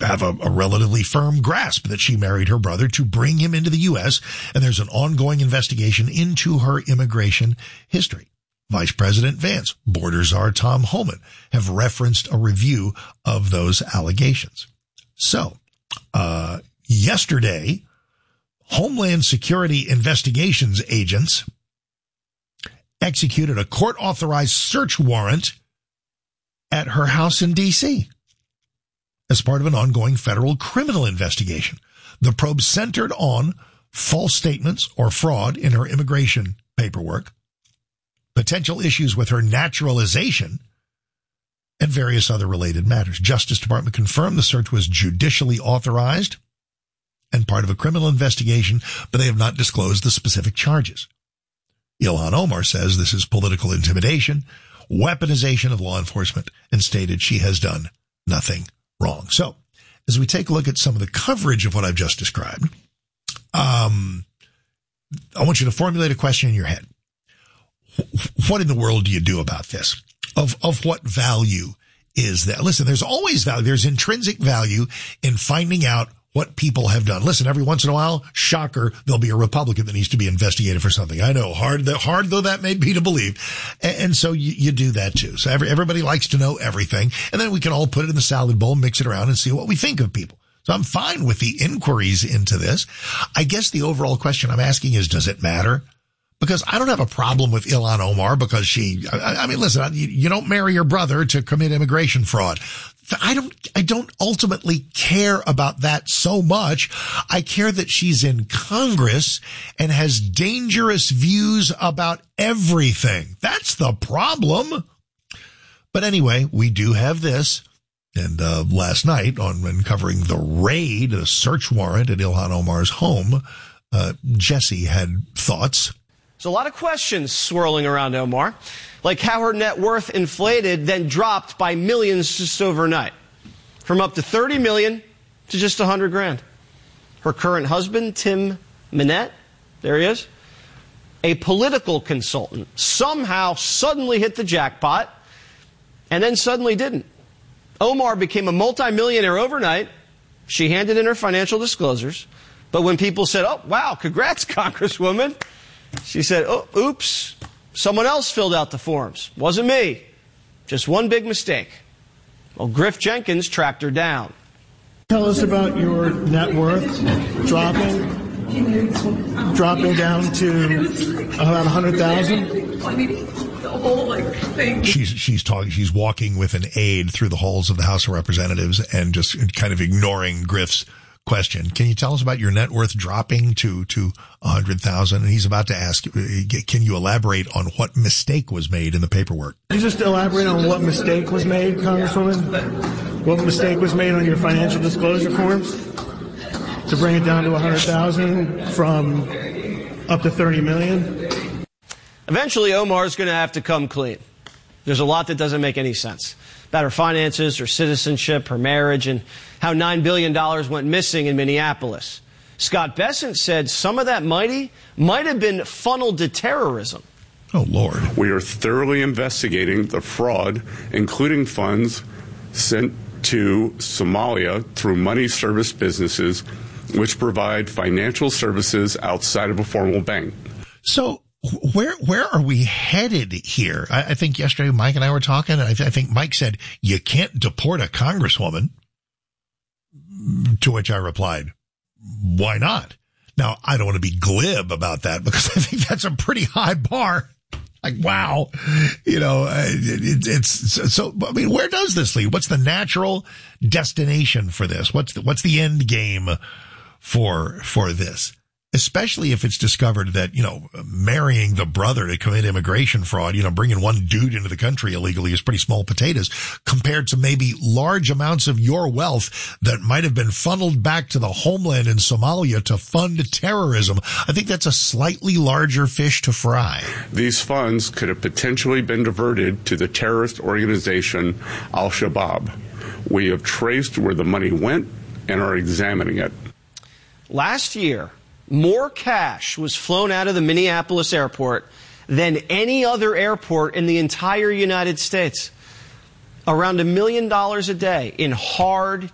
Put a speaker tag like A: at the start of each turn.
A: have a relatively firm grasp that she married her brother to bring him into the U.S., and there's an ongoing investigation into her immigration history. Vice President Vance, border czar Tom Homan have referenced a review of those allegations. So, yesterday, Homeland Security Investigations agents executed a court-authorized search warrant at her house in D.C. as part of an ongoing federal criminal investigation. The probe centered on false statements or fraud in her immigration paperwork, potential issues with her naturalization, and various other related matters. Justice Department confirmed the search was judicially authorized and part of a criminal investigation, but they have not disclosed the specific charges. Ilhan Omar says this is political intimidation, weaponization of law enforcement, and stated she has done nothing wrong. So, as we take a look at some of the coverage of what I've just described, I want you to formulate a question in your head. What in the world do you do about this? Of what value is that? Listen, there's always value. There's intrinsic value in finding out what people have done. Listen, every once in a while, shocker, there'll be a Republican that needs to be investigated for something. I know, hard though that may be to believe. And so you do that too. So everybody likes to know everything. And then we can all put it in the salad bowl, mix it around, and see what we think of people. So I'm fine with the inquiries into this. I guess the overall question I'm asking is, does it matter? Because I don't have a problem with Ilhan Omar because I mean, listen, you don't marry your brother to commit immigration fraud. I don't ultimately care about that so much. I care that she's in Congress and has dangerous views about everything. That's the problem. But anyway, we do have this. And last night, when covering the raid, a search warrant at Ilhan Omar's home, Jesse had thoughts.
B: There's a lot of questions swirling around Omar, like how her net worth inflated, then dropped by millions just overnight, from up to $30 million to just $100,000. Her current husband, Tim Minette, there he is, a political consultant, somehow suddenly hit the jackpot and then suddenly didn't. Omar became a multimillionaire overnight. She handed in her financial disclosures. But when people said, "Oh, wow, congrats, Congresswoman," she said, "Oh, oops, someone else filled out the forms. Wasn't me. Just one big mistake." Well, Griff Jenkins tracked her down.
C: Tell us about your net worth dropping down to about 100,000.
A: She's walking with an aide through the halls of the House of Representatives and just kind of ignoring Griff's question. Can you tell us about your net worth dropping to 100,000? And he's about to ask, can you elaborate on what mistake was made in the paperwork?
C: Can you just elaborate on what mistake was made, Congresswoman? What mistake was made on your financial disclosure forms to bring it down to 100,000 from up to 30 million?
B: Eventually, Omar's going to have to come clean. There's a lot that doesn't make any sense about her finances, her citizenship, her marriage, and how $9 billion went missing in Minneapolis. Scott Bessent said some of that might have been funneled to terrorism.
A: Oh, Lord.
D: We are thoroughly investigating the fraud, including funds sent to Somalia through money service businesses, which provide financial services outside of a formal bank.
A: So where are we headed here? I think yesterday Mike and I were talking, and I think Mike said, you can't deport a congresswoman. To which I replied, why not? Now, I don't want to be glib about that because I think that's a pretty high bar. Like, wow, it's so, I mean, where does this lead? What's the natural destination for this? What's the end game for this? Especially if it's discovered that, marrying the brother to commit immigration fraud, bringing one dude into the country illegally is pretty small potatoes compared to maybe large amounts of your wealth that might have been funneled back to the homeland in Somalia to fund terrorism. I think that's a slightly larger fish to fry.
D: These funds could have potentially been diverted to the terrorist organization Al-Shabaab. We have traced where the money went and are examining it.
B: Last year, more cash was flown out of the Minneapolis airport than any other airport in the entire United States. Around $1 million a day in hard